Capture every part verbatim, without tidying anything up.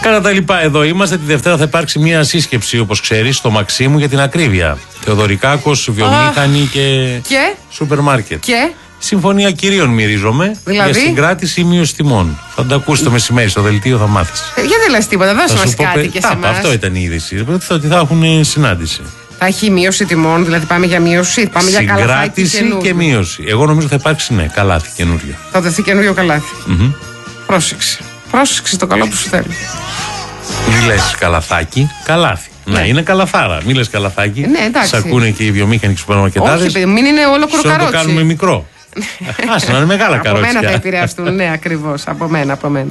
Κατά τα λοιπά, εδώ είμαστε. Τη Δευτέρα θα υπάρξει μια σύσκεψη, όπως ξέρεις, στο Μαξίμου για την ακρίβεια. Θεοδωρικάκος, βιομήχανη και, και σούπερ μάρκετ. Και συμφωνία κυρίων μοιρίζομαι δηλαδή? Για συγκράτηση ή μείωση τιμών. Θα τα ακούσει το μεσημέρι στο δελτίο, θα μάθεις. Ε, γιατί δεν λες τίποτα, δώσε μας κάτι παι... και σε εμάς. Αυτό ήταν η είδηση. Ότι θα έχουν συνάντηση. Θα έχει μείωση τιμών, δηλαδή πάμε για μείωση, πάμε για καλάθι. Συγκράτηση και μείωση. Εγώ νομίζω θα υπάρξει, ναι, καλάθι καινούριο. Θα δεθεί καινούριο καλάθι. Mm-hmm. Πρόσεξε. Πρόσεξε το καλό που σου θέλει. Μη λες καλαθάκι, καλάθι. Ναι, ναι, είναι καλαθάρα. Μη λες καλαθάκι. Ναι, εντάξει. Σ' ακούνε και οι βιομήχανοι και οι σουπερμαρκετάδες. Όχι, μην είναι όλο κροκαρότσι. Να το κάνουμε μικρό. Άσε να είναι μεγάλα καρότσια. Από μένα θα επηρεαστούν, ναι, ακριβώς. Από μένα, από μένα.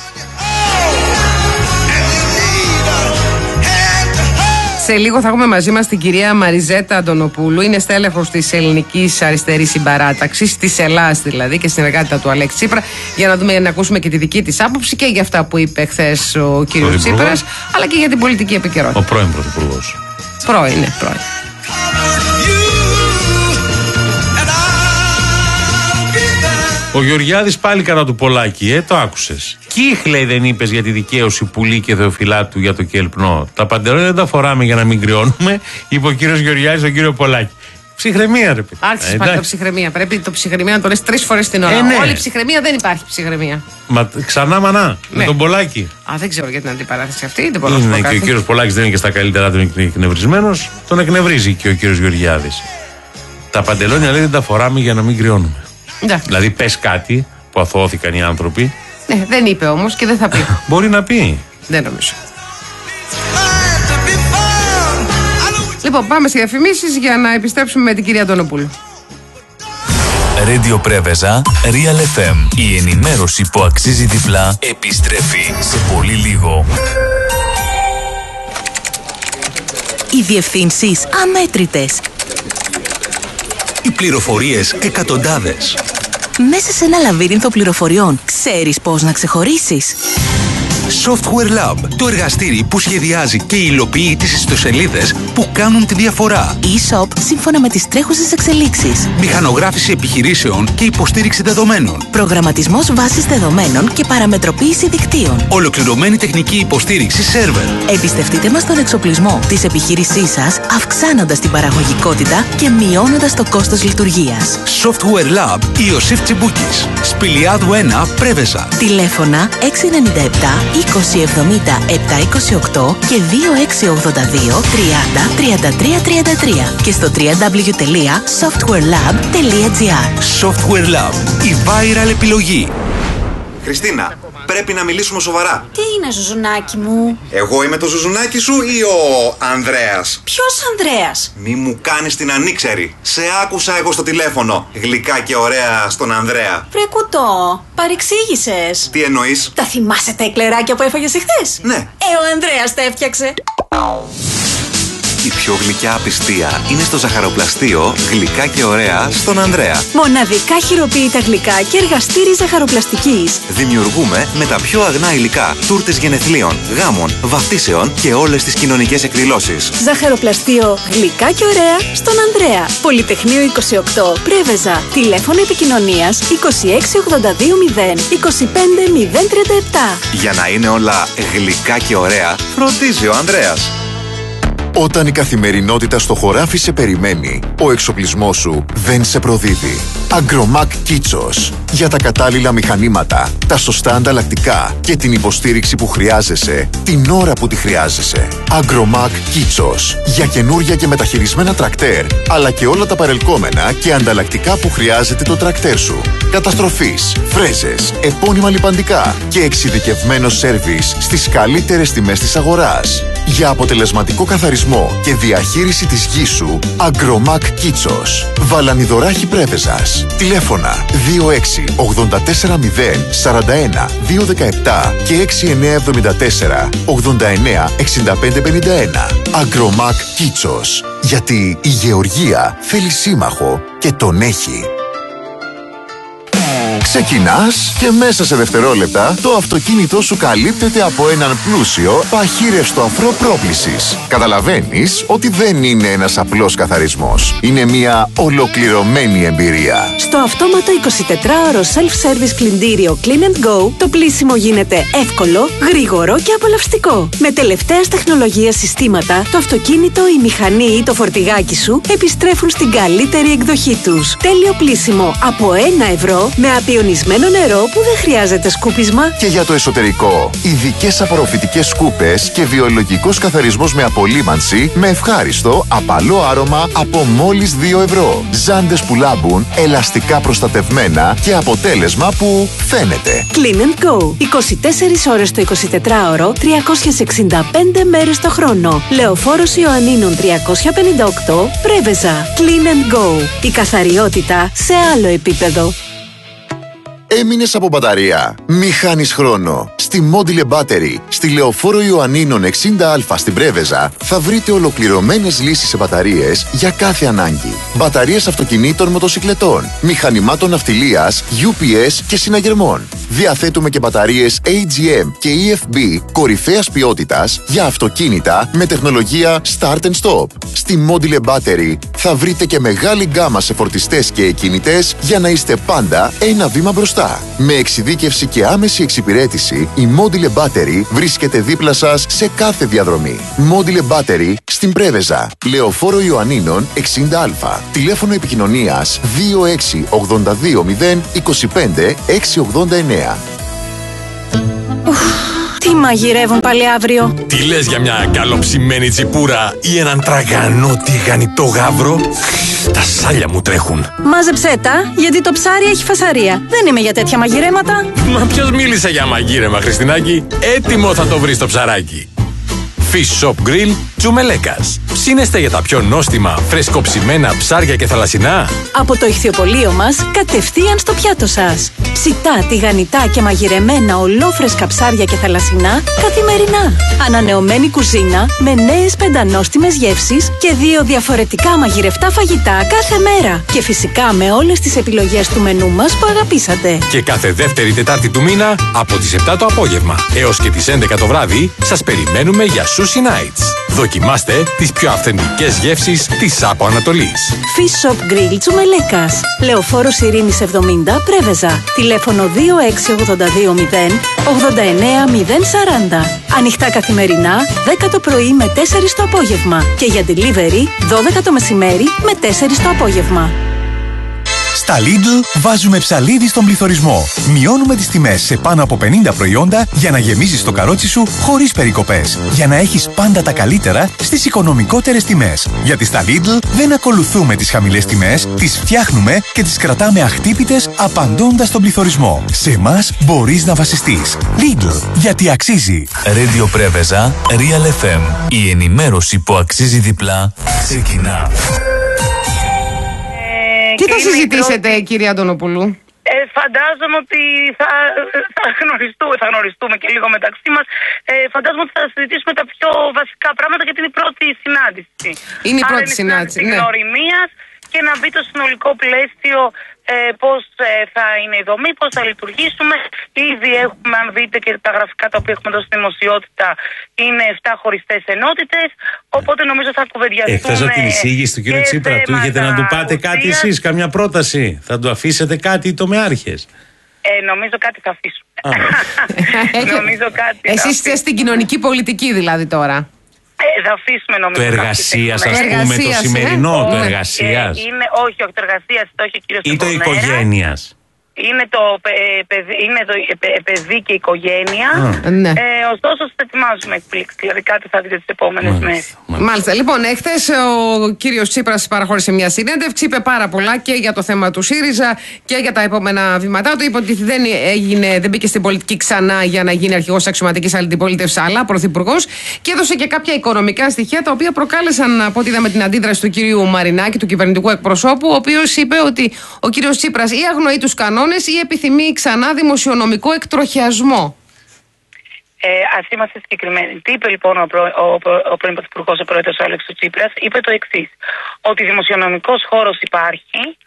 Σε λίγο θα έχουμε μαζί μας την κυρία Μαριζέτα Αντωνοπούλου. Είναι στέλεχος της Ελληνικής Αριστερής Συμπαράταξης, της Ελλάς δηλαδή, και συνεργάτητα του Αλέξη Τσίπρα, για να δούμε, να ακούσουμε και τη δική της άποψη και για αυτά που είπε χθες ο κύριος Τσίπρας, αλλά και για την πολιτική επικαιρότητα. Ο πρώην πρωθυπουργός. Πρώην, ναι, πρώην. Ο Γεωργιάδης πάλι κατά του Πολάκη, ε, το άκουσες. Κύχλε δεν είπες για τη δικαίωση Πουλή και Θεοφυλάτου για το κελπνό. Τα παντελόνια δεν τα φοράμε για να μην κρυώνουμε, είπε ο κύριος Γεωργιάδης στον κύριο Πολάκη. Ψυχραιμία, ρε παιδί. Άρχισε πάλι το ψυχραιμία. Πρέπει το ψυχραιμία να το λες τρεις φορές την ώρα. Ε, ναι. Όλη ψυχραιμία δεν υπάρχει ψυχραιμία. Μα ξανά μανά, ναι. Με τον Πολάκη. Α, δεν ξέρω για την αντιπαράθεση αυτή. Δεν μπορώ να είναι πω και ο κύριος Πολάκης δεν είναι και στα καλύτερά του, είναι εκνευρισμένος. Τον εκνευρίζει και ο κύριος Γεωργιάδης. Τα παντελόνια λέει δεν τα φοράμε για να μην κρυώνουμε. Yeah. Δηλαδή πες κάτι που αθωώθηκαν οι άνθρωποι. Ναι, δεν είπε όμως και δεν θα πει. Μπορεί να πει. Δεν νομίζω. Λοιπόν, πάμε σε διαφημίσεις για να επιστρέψουμε με την κυρία Αντωνοπούλου. Radio Πρέβεζα, Real εφ εμ. Η ενημέρωση που αξίζει διπλά επιστρέφει σε πολύ λίγο. Οι διευθύνσεις αμέτρητες. Οι πληροφορίες εκατοντάδες. Μέσα σε ένα λαβύρινθο πληροφοριών, ξέρεις πώς να ξεχωρίσεις? Software Lab, το εργαστήρι που σχεδιάζει και υλοποιεί τις ιστοσελίδες που κάνουν τη διαφορά. E-shop σύμφωνα με τις τρέχουσες εξελίξεις. Μηχανογράφηση επιχειρήσεων και υποστήριξη δεδομένων. Προγραμματισμός βάσης δεδομένων και παραμετροποίηση δικτύων. Ολοκληρωμένη τεχνική υποστήριξη σερβερ. Εμπιστευτείτε μας τον εξοπλισμό της επιχείρησής σας, αυξάνοντας την παραγωγικότητα και μειώνοντας το κόστος λειτουργίας. Software Lab Ιωσήφ Τσιμπούκης. Σπηλιάδου ένα, Πρέβεζα. Τηλέφωνα έξι εννιά επτά είκοσι εβδομήντα επτακόσια είκοσι οκτώ και δύο έξι ογδόντα δύο τριάντα τριάντα τρία τριάντα τρία και στο double-u double-u double-u τελεία software lab τελεία gr. Software Lab, η viral επιλογή. Χριστίνα, πρέπει να μιλήσουμε σοβαρά. Τι είναι, ζουζουνάκι μου? Εγώ είμαι το ζουζουνάκι σου ή ο Ανδρέας? Ποιος Ανδρέας? Μη μου κάνεις την ανήξερη. Σε άκουσα εγώ στο τηλέφωνο. Γλυκά και ωραία στον Ανδρέα. Βρε κουτό, παρεξήγησες. Τι εννοείς? Τα θυμάσαι τα εκλεράκια που έφαγες εχθές? Ναι. Ε, ο Ανδρέας τα έφτιαξε. Η πιο γλυκιά απιστία είναι στο ζαχαροπλαστείο Γλυκά και ωραία στον Ανδρέα. Μοναδικά χειροποίητα γλυκά και εργαστήρι ζαχαροπλαστικής. Δημιουργούμε με τα πιο αγνά υλικά τούρτες γενεθλίων, γάμων, βαφτίσεων και όλες τις κοινωνικές εκδηλώσεις. Ζαχαροπλαστείο Γλυκά και ωραία στον Ανδρέα. Πολυτεχνείο είκοσι οκτώ, Πρέβεζα. Τηλέφωνο επικοινωνίας είκοσι έξι ογδόντα δύο μηδέν είκοσι πέντε μηδέν τριάντα επτά. Για να είναι όλα γλυκά και ωραία, φροντίζει ο Ανδρέας. Όταν η καθημερινότητα στο χωράφι σε περιμένει, ο εξοπλισμός σου δεν σε προδίδει. Agromac Kitsos. Για τα κατάλληλα μηχανήματα, τα σωστά ανταλλακτικά και την υποστήριξη που χρειάζεσαι, την ώρα που τη χρειάζεσαι. Agromac Kitsos. Για καινούρια και μεταχειρισμένα τρακτέρ, αλλά και όλα τα παρελκόμενα και ανταλλακτικά που χρειάζεται το τρακτέρ σου. Καταστροφής, φρέζες, επώνυμα λιπαντικά και εξειδικευμένο σέρβις στις καλύτερες τιμές της αγοράς. Για αποτελεσματικό καθαρισμό και διαχείριση της γης σου, Agromac Kitsos. Βαλανιδωράχη Πρέβεζας. Τηλέφωνα δύο έξι ογδόντα τέσσερα μηδέν σαράντα ένα δύο δεκαεπτά και έξι εννιά εβδομήντα τέσσερα ογδόντα εννιά εξήντα πέντε πενήντα ένα. Agromac Kitsos. Γιατί η γεωργία θέλει σύμμαχο και τον έχει. Ξεκινάς και μέσα σε δευτερόλεπτα το αυτοκίνητό σου καλύπτεται από έναν πλούσιο παχύρευστο αφρό πρόплησης. Καταλαβαίνεις ότι δεν είναι ένας απλός καθαρισμός. Είναι μια ολοκληρωμένη εμπειρία. Στο αυτόματο εικοσιτετράωρο self-service πλυντήριο Clean and Go, το πλύσιμο γίνεται εύκολο, γρήγορο και απολαυστικό. Με τελευταίας τεχνολογίας συστήματα, το αυτοκίνητο, η μηχανή ή το φορτηγάκι σου επιστρέφουν στην καλύτερη εκδοχή τους. Τέλειο πλύσιμο από ένα ευρώ με απειωνισμένο νερό που δεν χρειάζεται σκούπισμα. Και για το εσωτερικό, ειδικές απορροφητικές σκούπες και βιολογικός καθαρισμός με απολύμανση με ευχάριστο, απαλό άρωμα από μόλις δύο ευρώ. Ζάντες που λάμπουν, ελαστικά προστατευμένα και αποτέλεσμα που φαίνεται. Clean and Go. είκοσι τέσσερις ώρες το εικοσιτετράωρο, τριακόσιες εξήντα πέντε μέρες το χρόνο. Λεωφόρος Ιωαννίνων τριακόσια πενήντα οκτώ, Πρέβεζα. Clean and Go. Η καθαριότητα σε άλλο επίπεδο. Έμεινες από μπαταρία? Μη χάνεις χρόνο. Στη Module Battery, στη Λεωφόρο Ιωαννίνων εξήντα α στην Πρέβεζα, θα βρείτε ολοκληρωμένες λύσεις σε μπαταρίες για κάθε ανάγκη. Μπαταρίες αυτοκινήτων, μοτοσικλετών, μηχανημάτων ναυτιλίας, γιου πι ες και συναγερμών. Διαθέτουμε και μπαταρίες έι τζι εμ και ι εφ μπι κορυφαίας ποιότητας για αυτοκίνητα με τεχνολογία Start and Stop. Στη Module Battery θα βρείτε και μεγάλη γκάμα σε φορτιστές και εκκινητές για να είστε πάντα ένα βήμα μπροστά. Με εξειδίκευση και άμεση εξυπηρέτηση, η Module Battery βρίσκεται δίπλα σας σε κάθε διαδρομή. Module Battery στην Πρέβεζα, Λεωφόρο Ιωαννίνων εξήντα α. Τηλέφωνο επικοινωνίας δύο έξι ογδόντα δύο μηδέν είκοσι πέντε εξακόσια ογδόντα εννέα. Τι μαγειρεύουν πάλι αύριο? Τι λες για μια καλοψημένη τσιπούρα ή έναν τραγανό τηγανιτό γάβρο? Τα σάλια μου τρέχουν. Μάζεψέ τα, γιατί το ψάρι έχει φασαρία. Δεν είμαι για τέτοια μαγειρέματα. Μα ποιος μίλησε για μαγείρεμα, Χριστινάκη? Έτοιμο θα το βρεις το ψαράκι. Fish Shop Grill Τσουμελέκας. Ψήνεστε για τα πιο νόστιμα, φρεσκοψημένα ψάρια και θαλασσινά? Από το ηχθιοπωλείο μας, κατευθείαν στο πιάτο σας. Ψητά, τηγανιτά και μαγειρεμένα ολόφρεσκα ψάρια και θαλασσινά καθημερινά. Ανανεωμένη κουζίνα με νέες πεντανόστιμες γεύσεις και δύο διαφορετικά μαγειρευτά φαγητά κάθε μέρα. Και φυσικά με όλες τις επιλογές του μενού μας που αγαπήσατε. Και κάθε δεύτερη Τετάρτη του μήνα από τις επτά το απόγευμα έως και τις έντεκα το βράδυ σας περιμένουμε για Sushi Nights. Δοκιμάστε τις πιο αυθεντικές γεύσεις της Άπο Ανατολής. Fish Shop Grill Τσουμελέκας. Λεωφόρος Ειρήνης εβδομήντα, Πρέβεζα. Τηλέφωνο δύο έξι ογδόντα δύο μηδέν ογδόντα εννέα μηδέν σαράντα. Ανοιχτά καθημερινά, δέκα το πρωί με τέσσερις το απόγευμα. Και για delivery, δώδεκα το μεσημέρι με τέσσερις το απόγευμα. Στα Lidl βάζουμε ψαλίδι στον πληθωρισμό. Μειώνουμε τις τιμές σε πάνω από πενήντα προϊόντα για να γεμίζεις το καρότσι σου χωρίς περικοπές. Για να έχεις πάντα τα καλύτερα στις οικονομικότερες τιμές. Γιατί στα Lidl δεν ακολουθούμε τις χαμηλές τιμές, τις φτιάχνουμε και τις κρατάμε αχτύπητες απαντώντας στον πληθωρισμό. Σε εμάς μπορείς να βασιστείς. Lidl, γιατί αξίζει. Radio Πρέβεζα, Real εφ εμ. Η ενημέρωση που αξίζει διπλά ξεκινά. Τι θα συζητήσετε, πρώτη... κυρία Αντωνοπούλου? Ε, φαντάζομαι ότι θα, θα, γνωριστούμε, θα γνωριστούμε και λίγο μεταξύ μας. Ε, φαντάζομαι ότι θα συζητήσουμε τα πιο βασικά πράγματα γιατί είναι η πρώτη συνάντηση. Είναι η πρώτη Άρα, συνάντηση, ναι. Γνωριμίας και να μπει το συνολικό πλαίσιο ε, πώς ε, θα είναι η δομή, πώς θα λειτουργήσουμε. Ήδη έχουμε, αν δείτε και τα γραφικά τα οποία έχουμε δώσει στη δημοσιότητα, είναι επτά χωριστές ενότητες. Οπότε νομίζω θα κουβεντιαστούμε. Εχθές από την εισήγηση του κύριου Τσίπρα του είχετε να του πάτε ουσίας. Κάτι εσείς, καμιά πρόταση? Θα του αφήσετε κάτι οι τομεάρχες? Ε, νομίζω κάτι θα αφήσουμε. νομίζω κάτι. Εσείς είστε στην κοινωνική πολιτική δηλαδή τώρα. Ε, θα αφήσουμε νομίζω. Το εργασίας, ας πούμε, το σημερινό, ε? το εργασίας. Ε, είναι, όχι, όχι, το εργασίας, το όχι ο κύριος ή το οικογένειας. Είναι το, ε, παιδι, είναι το ε, παιδί και οικογένεια. Ah. Ναι. Ε, ωστόσο, σας ετοιμάζουμε εκπλήξεις. Δηλαδή, κάτι θα δείτε τις επόμενες μέρες. Μάλιστα. Λοιπόν, εχθές ο κύριος Τσίπρας παραχώρησε μια συνέντευξη. Είπε πάρα πολλά και για το θέμα του ΣΥΡΙΖΑ και για τα επόμενα βήματά του. Είπε ότι δεν, έγινε, δεν μπήκε στην πολιτική ξανά για να γίνει αρχηγός αξιωματικής αντιπολίτευσης, αλλά πρωθυπουργός. Και έδωσε και κάποια οικονομικά στοιχεία τα οποία προκάλεσαν, από ό,τι είδαμε, την αντίδραση του κυρίου Μαρινάκη, του κυβερνητικού εκπροσώπου, ο οποίος είπε ότι ο κύριος Τσίπρας ή αγνοεί τους κανόνες ή επιθυμεί ξανά δημοσιονομικό εκτροχιασμό. Ε, ας είμαστε συγκεκριμένοι. Τι είπε λοιπόν ο, προ, ο, ο πρώην Πρωθυπουργός, ο πρόεδρος Αλέξης Τσίπρας? Είπε το εξής, ότι δημοσιονομικός χώρος υπάρχει,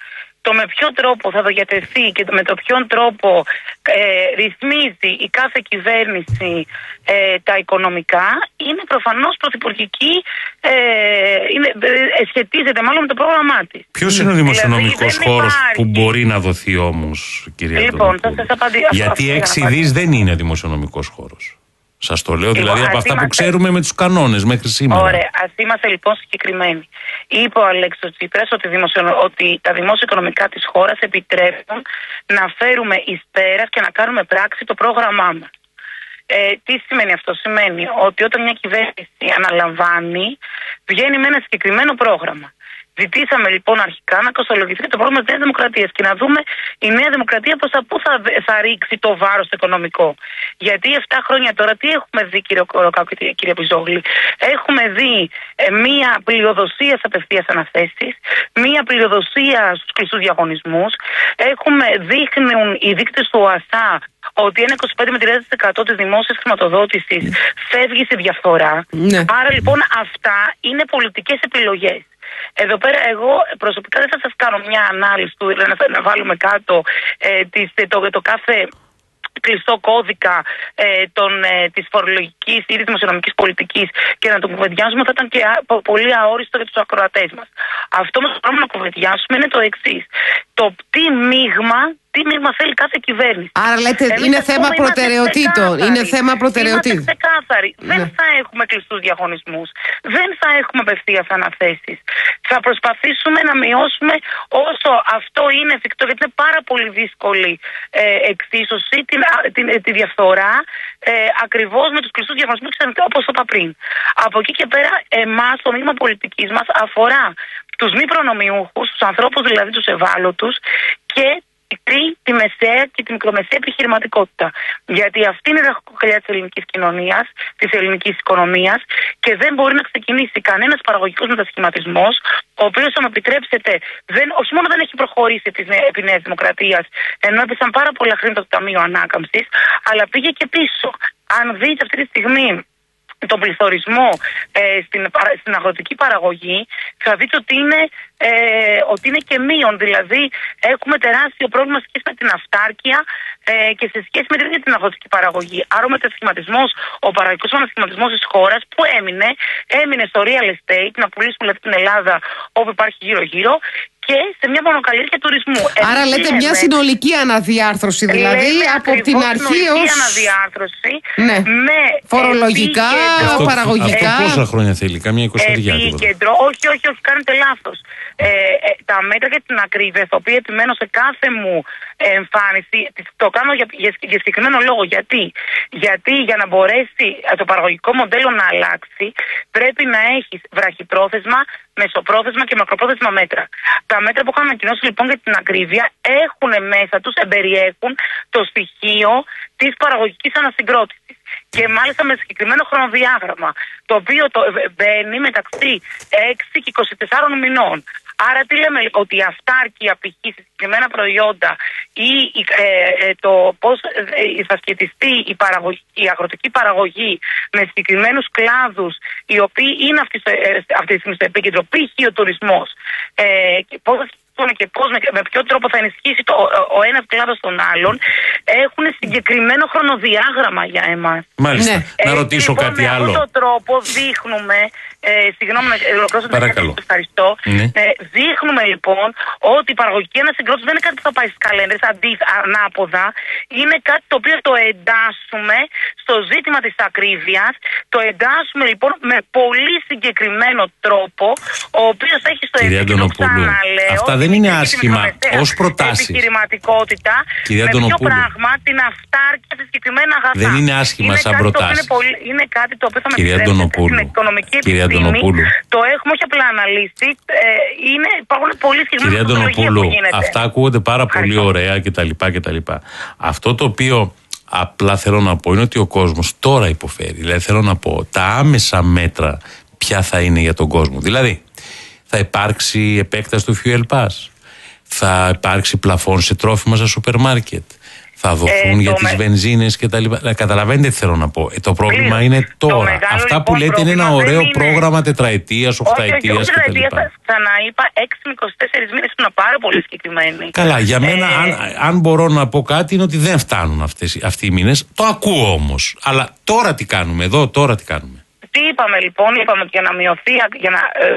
το με ποιο τρόπο θα διατεθεί και με το ποιον τρόπο ε, ρυθμίζει η κάθε κυβέρνηση ε, τα οικονομικά είναι προφανώς πρωθυπουργική, ε, είναι, ε, σχετίζεται μάλλον με το πρόγραμμά της. Ποιος είναι ο δημοσιονομικός δηλαδή, χώρος υπάρχει... που μπορεί να δοθεί όμως, κυρία Λοιπόν, θα σας απαντήσω. Γιατί έξι δις δεν είναι δημοσιονομικός χώρος. Σας το λέω, δηλαδή από αυτά που ξέρουμε με τους κανόνες μέχρι σήμερα. Ωραία, ας είμαστε λοιπόν συγκεκριμένοι. Είπε ο Αλέξης Τσίπρας ότι, δημοσιο... ότι τα δημόσια οικονομικά της χώρας επιτρέπουν να φέρουμε εις πέρας και να κάνουμε πράξη το πρόγραμμά μας. Ε, τι σημαίνει αυτό? Σημαίνει ότι όταν μια κυβέρνηση αναλαμβάνει, βγαίνει με ένα συγκεκριμένο πρόγραμμα. Ζητήσαμε λοιπόν αρχικά να κοστολογηθεί το πρόγραμμα της Νέας Δημοκρατίας και να δούμε η Νέα Δημοκρατία προς τα πού θα, θα ρίξει το βάρος το οικονομικό. Γιατί εφτά χρόνια τώρα τι έχουμε δει, κύριε Κοροκάκου και κύριε Πιζόγλη? Έχουμε δει ε, μία πληροδοσία σε απευθείας αναθέσεις, μία πληροδοσία στους κλειστούς διαγωνισμούς. Έχουμε, δείχνουν οι δείκτες του ΟΑΣΑ ότι ένα είκοσι πέντε με τριάντα τοις εκατό της δημόσιας χρηματοδότησης φεύγει στη διαφθορά. Ναι. Άρα λοιπόν αυτά είναι πολιτικές επιλογές. Εδώ πέρα εγώ προσωπικά δεν θα σας κάνω μια ανάλυση του, να, να βάλουμε κάτω ε, της, το, το κάθε κλειστό κώδικα ε, των, ε, της φορολογικής ή της δημοσιονομικής πολιτικής και να το κουβεντιάσουμε θα ήταν και α, πο, πολύ αόριστο για τους ακροατές μας. Αυτό όμως που πρέπει να κουβεντιάσουμε είναι το εξής. Το τι μείγμα Τι μείγμα θέλει κάθε κυβέρνηση. Άρα λέτε Εμείς είναι θέμα προτεραιοτήτων. Είναι θέμα προτεραιοτήτων. Είμαστε ξεκάθαροι. Ναι. Δεν θα έχουμε κλειστούς διαγωνισμούς. Δεν θα έχουμε απευθείας αναθέσεις. Θα προσπαθήσουμε να μειώσουμε όσο αυτό είναι εφικτό, γιατί είναι πάρα πολύ δύσκολη ε, εξίσωση, την, την, τη διαφθορά ε, ακριβώς με τους κλειστούς διαγωνισμούς, όπως είπα πριν. Από εκεί και πέρα, εμάς το μείγμα πολιτικής μας αφορά τους μη προνομιούχους, τους ανθρώπους δηλαδή τους ευάλωτους και τη μεσαία και τη μικρομεσαία επιχειρηματικότητα. Γιατί αυτή είναι η ραχοκοκαλιά της ελληνικής κοινωνίας, της ελληνικής οικονομίας και δεν μπορεί να ξεκινήσει κανένας παραγωγικός μετασχηματισμός, ο οποίος, αν επιτρέψετε, δεν, όχι μόνο δεν έχει προχωρήσει επί Νέας Δημοκρατίας, ενώ έπεσαν πάρα πολλά χρήματα το Ταμείο Ανάκαμψης, αλλά πήγε και πίσω. Αν δείτε αυτή τη στιγμή τον πληθωρισμό ε, στην, στην αγροτική παραγωγή, θα δείτε ότι είναι, ε, ότι είναι και μείον. Δηλαδή, έχουμε τεράστιο πρόβλημα σε σχέση με την αυτάρκεια ε, και σε σχέση με την αγροτική παραγωγή. Άρα, ο μετασχηματισμός, ο παραγωγικός μετασχηματισμός της χώρας, που έμεινε, έμεινε στο real estate, να πουλήσουμε δηλαδή την Ελλάδα όπου υπάρχει γύρω-γύρω, και σε μια μονοκαλλιέργεια τουρισμού. Άρα Εμείς λέτε λέμε, μια συνολική αναδιάρθρωση, δηλαδή από την αρχή ως... Συνολική αναδιάρθρωση, ναι. με φορολογικά, επίκεντρο, παραγωγικά. Αυτό πόσα χρόνια θέλει, καμία εικοσαριά? Επίκεντρο, όχι, όχι, όχι, κάνετε λάθος. Ε, ε, τα μέτρα για την ακρίβεια, τα οποία επιμένω σε κάθε μου εμφάνιση, το κάνω για, για, για συγκεκριμένο λόγο. Γιατί? Γιατί για να μπορέσει το παραγωγικό μοντέλο να αλλάξει, πρέπει να έχεις βραχυπρόθεσμα, μεσοπρόθεσμα και μακροπρόθεσμα μέτρα. Τα μέτρα που είχαμε ανακοινώσει λοιπόν για την ακρίβεια έχουν μέσα τους, εμπεριέχουν το στοιχείο της παραγωγικής ανασυγκρότησης. Και μάλιστα με συγκεκριμένο χρονοδιάγραμμα, το οποίο το μπαίνει μεταξύ έξι και είκοσι τεσσάρων μηνών. Άρα τι λέμε, ότι η αυτάρκεια π.χ. σε συγκεκριμένα προϊόντα ή ε, ε, το πώς ε, θα σχετιστεί η, παραγωγή, η αγροτική παραγωγή με συγκεκριμένους κλάδους οι οποίοι είναι αυτή, ε, αυτή τη στιγμή στο επίκεντρο, π.χ. ο τουρισμός, ε, και πώς και πώς, με, με ποιο τρόπο θα ενισχύσει το, ο, ο ένας κλάδος τον άλλον, έχουν συγκεκριμένο χρονοδιάγραμμα για εμάς. Μάλιστα. Ναι. Να Έτσι, ρωτήσω λοιπόν, κάτι με άλλο. Με αυτόν τον τρόπο δείχνουμε, ε, συγγνώμη να ολοκληρώσω την Παρακαλώ. ευχαριστώ, Ναι. ε, δείχνουμε λοιπόν ότι η παραγωγική ανασυγκρότηση δεν είναι κάτι που θα πάει στις καλένδες, αντί, ανάποδα, είναι κάτι το οποίο το εντάσσουμε στο ζήτημα της ακρίβειας, το εντάσσουμε λοιπόν με πολύ συγκεκριμένο τρόπο, ο οποίος έχει στο επίκεντρο, ξαναλέω, αυτά δεν είναι άσχημα ως προτάσεις. Επιχειρηματικότητα, Κυρία με ποιο πράγμα, την αυτάρκεια σε συγκεκριμένα αγαθά. Δεν είναι άσχημα είναι σαν προτάσεις. Είναι, πολύ, είναι κάτι το οποίο θα με Κυρία επιτρέψετε στην οικονομική επιστήμη. Το έχουμε όχι απλά αναλύσει. Ε, είναι, υπάρχουν πολύ συγκεκριμένες Κυρία Αντωνοπούλου, που γίνεται. αυτά ακούγονται πάρα πολύ ωραία κτλ, κτλ. Αυτό το οποίο απλά θέλω να πω είναι ότι ο κόσμος τώρα υποφέρει. Δηλαδή θέλω να πω τα άμεσα μέτρα ποια θα είναι για τον κόσμο. Δηλαδή θα υπάρξει επέκταση του Fuel Pass, θα υπάρξει πλαφόν σε τρόφιμα στα σούπερ μάρκετ, θα δοθούν ε, για τις με... βενζίνες και τα λοιπά. Καταλαβαίνετε τι θέλω να πω. Ε, το πρόβλημα Πλήρως. είναι τώρα. Αυτά λοιπόν, που λέτε είναι ένα ωραίο είναι... πρόγραμμα τετραετίας, οχταετίας κτλ. Ξαναείπα έξι με είκοσι τέσσερις μήνες που είναι πάρα πολύ συγκεκριμένοι. Καλά, για μένα, ε... αν, αν μπορώ να πω κάτι, είναι ότι δεν φτάνουν αυτές, αυτοί οι μήνες. Το ακούω όμως. Αλλά τώρα τι κάνουμε εδώ, τώρα τι κάνουμε. Τι είπαμε λοιπόν, είπαμε ότι για να μειωθεί, για να, ε,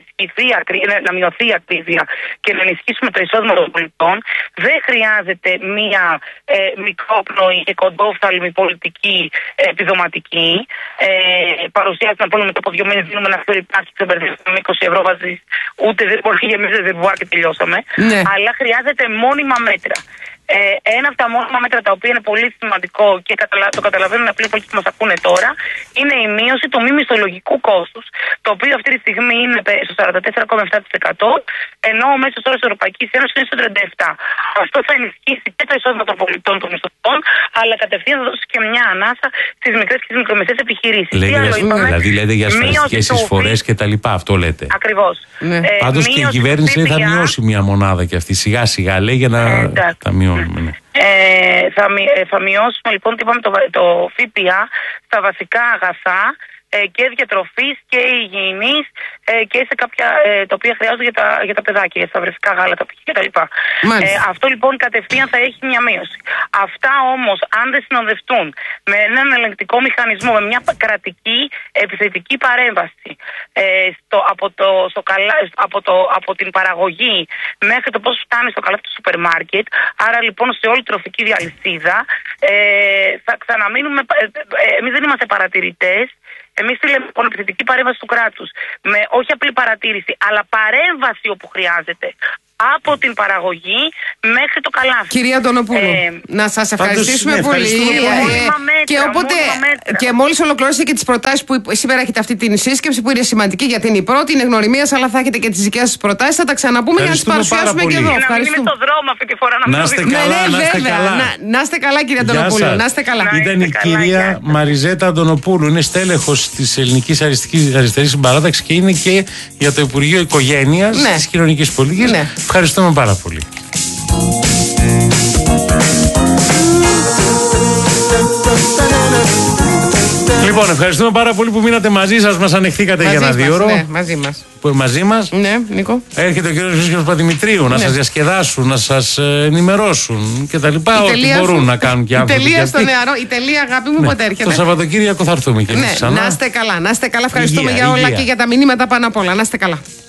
ε, να μειωθεί η ακρίβεια και να ενισχύσουμε το εισόδημα των πολιτών, δεν χρειάζεται μία ε, μικρόπνοη και κοντόφθαλμη πολιτική ε, επιδοματική. Ε, παρουσιάζει να πούμε μετά από δύο μήνες δίνουμε ένα φέρει πάση και με είκοσι ευρώ βάζεις, ούτε δεν μπορεί να γεμίσει δερβουάρ και τελειώσαμε. Ναι. Αλλά χρειάζεται μόνιμα μέτρα. Ε, ένα από τα μόνιμα μέτρα τα οποία είναι πολύ σημαντικό και καταλα... το καταλαβαίνουν απλοί πολίτες που μας ακούνε τώρα είναι η μείωση του μη μισθολογικού κόστους, το οποίο αυτή τη στιγμή είναι στο σαράντα τέσσερα κόμμα επτά τοις εκατό, ενώ ο μέσος όρος της Ευρωπαϊκής Ένωσης είναι στο τριάντα επτά τοις εκατό. Αυτό θα ενισχύσει και το εισόδημα των πολιτών των μισθωτών, αλλά κατευθείαν θα δώσει και μια ανάσα στις μικρές και τις μικρομεσαίες επιχειρήσεις. Λέτε, για, είπαμε, δηλαδή λέτε για ασφαλιστικές εισφορές και τα λοιπά, αυτό λέτε. Ακριβώς. Ναι. Ε, Πάντως και η κυβέρνηση λέει, θα μειώσει μια μονάδα και αυτή σιγά σιγά λέει για να ε, τα μειώνουμε. Ναι. Ε, θα, θα μειώσουμε λοιπόν είπαμε, το, το ΦΠΑ στα βασικά αγαθά ε, και διατροφής και υγιεινής ε, και σε κάποια ε, τα οποία χρειάζονται για τα, για τα παιδάκια, για τα βρεφικά γάλατα κτλ. Ε, αυτό λοιπόν κατευθείαν θα έχει μια μείωση. Αυτά όμως αν δεν συνοδευτούν με έναν ελεγκτικό μηχανισμό, με μια κρατική επιθετική παρέμβαση ε, στο, από, το, στο καλά, από, το, από την παραγωγή μέχρι το πώς φτάνει στο καλάθι του σούπερ μάρκετ, άρα λοιπόν σε όλη τη τροφική διαλυσίδα ε, θα ξαναμείνουμε, ε, ε, εμείς δεν είμαστε παρατηρητές. Εμείς θέλουμε λοιπόν επιθετική παρέμβαση του κράτους με όχι απλή παρατήρηση, αλλά παρέμβαση όπου χρειάζεται. Από την παραγωγή μέχρι το καλάθι. Κυρία Αντωνοπούλου, ε, να σας ευχαριστήσουμε ναι, πολύ. Ε, μέτρα, και, οπότε, και μόλις ολοκληρώσετε και τις προτάσεις που σήμερα έχετε αυτή την σύσκεψη που είναι σημαντική γιατί είναι η πρώτη, είναι γνωριμίας, αλλά θα έχετε και τις δικές σας προτάσεις. Θα τα ξαναπούμε για να τις παρουσιάσουμε και εδώ. Να μην είναι στο δρόμο αυτή τη φορά να, να είστε καλά, να είστε καλά. Να είστε καλά, κυρία Αντωνοπούλου. Να είστε καλά. Ήταν η κυρία Μαριζέτα Αντωνοπούλου, είναι στέλεχος της Ελληνικής Αριστερής Συμπαράταξης και είναι και για το Υπουργείο Οικογένειας της Κοινωνικής Πολιτικής. Ευχαριστούμε πάρα πολύ. Λοιπόν, ευχαριστούμε πάρα πολύ που μείνατε μαζί σας, μας ανεχθήκατε μαζί για ένα δύο ώρο. Ναι, μαζί μας. Που μαζί μας. Ναι, Νίκο. Έρχεται ο κύριος Χρήστος Παπαδημητρίου ναι. να σας διασκεδάσουν, να σας ενημερώσουν και τα λοιπά. Ό,τι μπορούν να κάνουν και άνθρωποι. Η τελεία στο νεαρό, η τελεία αγάπη μου ναι. πότε έρχεται. Το Σαββατοκύριακο θα έρθουμε και εμείς ναι. ξανά. Να είστε καλά, να είστε καλά. Ευχαριστούμε υγεία, για όλα υγεία. Και για τα μηνύματα πάνω απ' όλα. Να είστε καλά.